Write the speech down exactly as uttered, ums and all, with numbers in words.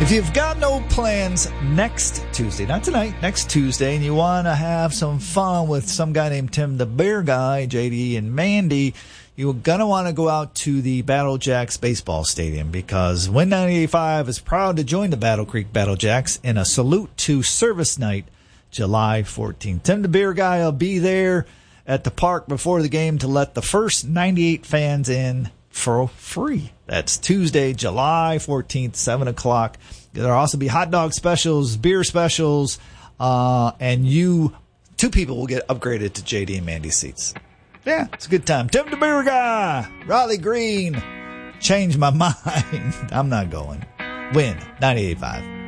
If you've got no plans next Tuesday, not tonight, next Tuesday, and you want to have some fun with some guy named Tim the Bear Guy, J D, and Mandy, you're going to want to go out to the Battle Jacks Baseball Stadium because Win ninety-eight point five is proud to join the Battle Creek Battle Jacks in a salute to Service Night, July fourteenth. Tim the Bear Guy will be there at the park before the game to let the first ninety-eight fans in for free. That's Tuesday, July fourteenth, seven o'clock. There'll also be hot dog specials, beer specials, uh, and you, two people will get upgraded to J D and Mandy seats. Yeah, it's a good time. Tim the Bear Guy, Riley Green, change my mind. I'm not going. Win ninety-eight point five.